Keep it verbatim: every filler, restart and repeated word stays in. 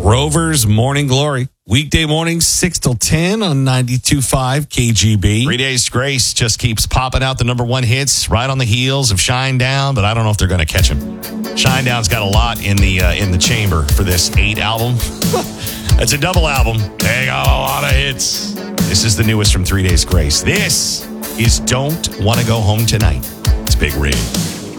Rover's Morning Glory. Weekday mornings, six till ten on ninety-two point five K G B. Three Days Grace just keeps popping out the number one hits right on the heels of Shinedown, but I don't know if they're going to catch him. Shinedown's got a lot in the uh, in the chamber for this eight album. It's a double album. They got a lot of hits. This is the newest from Three Days Grace. This is Don't Want to Go Home Tonight. It's Big Rig.